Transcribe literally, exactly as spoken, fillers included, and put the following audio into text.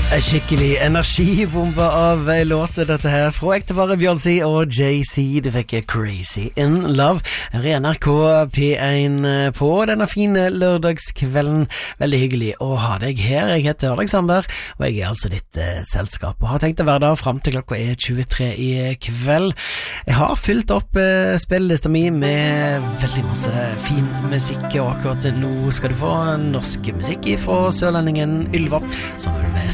En skikkelig energibombe av en låt dette her fra ektepare Beyoncé og Jay-Z. Du fikk Crazy in Love her i N R K P én på denne fine lørdagskvelden. Veldig hyggelig å ha deg her. Jeg heter Alexander, og jeg er altså ditt eh, selskap og har tenkt å være der frem til klokka er tjuetre i kveld. Jeg har fylt opp eh, spillelista mi med veldig masse fin musikk, og akkurat nå skal du få norsk musikk fra sørlendingen Ylva sammen med